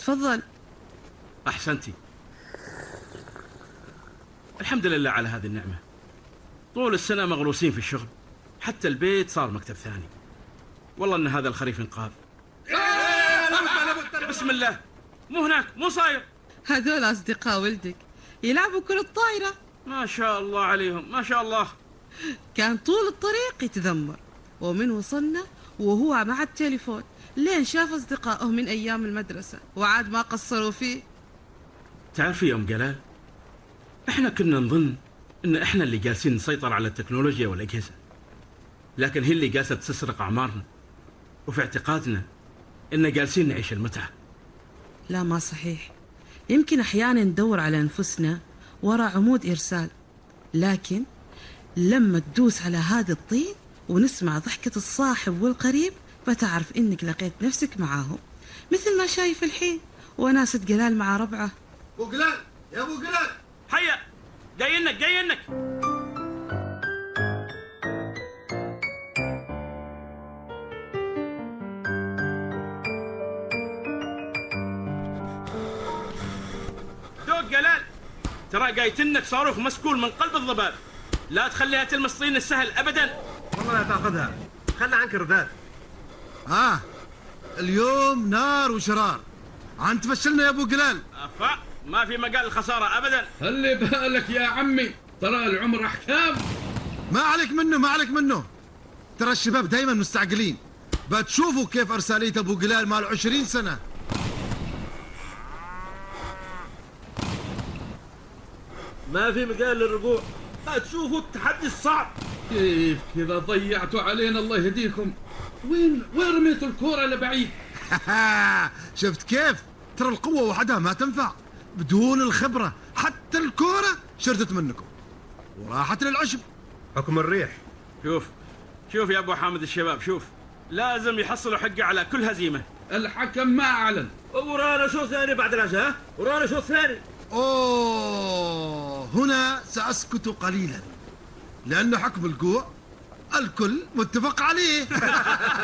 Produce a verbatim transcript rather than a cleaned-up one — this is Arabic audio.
تفضل. أحسنتي. الحمد لله على هذه النعمة. طول السنة مغروسين في الشغل، حتى البيت صار مكتب ثاني. والله إن هذا الخريف انقاذ. بسم الله، مو هناك، مو صاير. هذول أصدقاء ولدك يلعبوا كرة طايرة. ما شاء الله عليهم، ما شاء الله. كان طول الطريق يتذمر، ومن وصلنا وهو مع التليفون لين شاف أصدقائه من أيام المدرسة وعاد ما قصروا فيه. تعرفي يا أم جلال، إحنا كنا نظن إن إحنا اللي جالسين نسيطر على التكنولوجيا والأجهزة، لكن هي اللي جالسة تسرق أعمارنا، وفي اعتقادنا إن جالسين نعيش المتعة. لا، ما صحيح. يمكن أحيانا ندور على أنفسنا وراء عمود إرسال، لكن لما تدوس على هذا الطين ونسمع ضحكة الصاحب والقريب بتعرف إنك لقيت نفسك معاهم، مثل ما شايف الحين وناسة جلال مع ربعه. أبو جلال، يا أبو جلال، حيا، جايينك جايينك. دوق جلال، ترى جايتنك صاروخ مسكول من قلب الضباب، لا تخليها تلمس طين السهل أبدا. والله لا تاخذها، خلى عنك الرداد. آه اليوم نار وشرار، عن تفشلنا يا أبو جلال. أفا ما في مجال الخسارة أبدا. خلي بالك يا عمي، ترى العمر أحكام. ما عليك منه، ما عليك منه. ترى الشباب دايما مستعجلين، بتشوفوا كيف أرسالية أبو جلال مال عشرين سنة. ما في مجال للرجوع، هتشوفوا التحدي الصعب. كيف كذا ضيعتوا علينا الله يهديكم؟ وين وين رميتوا الكورة لبعيد؟ شفت كيف؟ ترى القوة وحدها ما تنفع، بدون الخبرة حتى الكورة شردت منكم وراحت للعشب. حكم الريح. شوف شوف يا أبو حامد، الشباب شوف، لازم يحصلوا حقه على كل هزيمة. الحكم ما أعلن. ورانا شوط ثاني بعد العشاء، ها؟ ورانا شوط ثاني. أوه، هنا سأسكت قليلا، لأن حكم الجوع الكل متفق عليه.